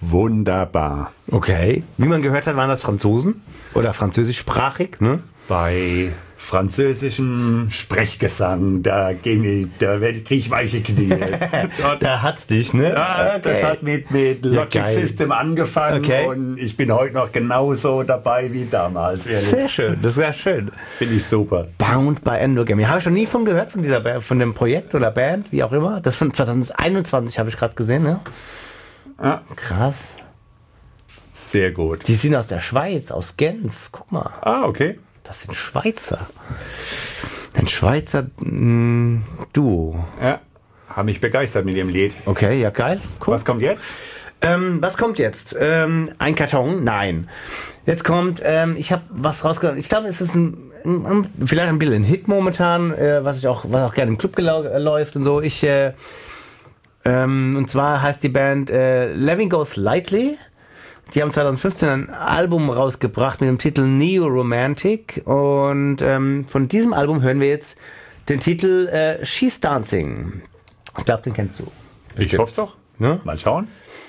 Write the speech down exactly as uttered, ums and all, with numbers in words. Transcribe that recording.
wunderbar. Okay. Wie man gehört hat, waren das Franzosen oder französischsprachig, ne? Bei französischem Sprechgesang, da, da kriege ich weiche Knie. Da hat's dich, ne? Ja, okay. Das hat mit, mit Logic ja, System angefangen okay. und ich bin heute noch genauso dabei wie damals. Ehrlich. Sehr schön, das ist sehr schön. Finde ich super. Bound by Endogamy. Habe ich noch nie von gehört, von dieser Band, von dem Projekt oder Band, wie auch immer. Das von zwanzig einundzwanzig habe ich gerade gesehen, ne? Ja. Krass. Sehr gut. Die sind aus der Schweiz, aus Genf. Guck mal. Ah, okay. Das sind Schweizer. Ein Schweizer mh, Duo. Ja, haben mich begeistert mit dem Lied. Okay, ja geil. Cool. Was kommt jetzt? Ähm, was kommt jetzt? Ähm, ein Karton? Nein. Jetzt kommt, ähm, ich habe was rausgenommen. Ich glaube, es ist ein, ein, ein, vielleicht ein bisschen ein Hit momentan, äh, was ich auch, was auch gerne im Club gelau- läuft und so. Ich, äh, ähm, und zwar heißt die Band äh, Living Goes Lightly. Die haben zwanzig fünfzehn ein Album rausgebracht mit dem Titel Neo Romantic und ähm, von diesem Album hören wir jetzt den Titel äh, She's Dancing. Ich glaube, den kennst du. Ich hoffe es doch. Ne? Mal schauen.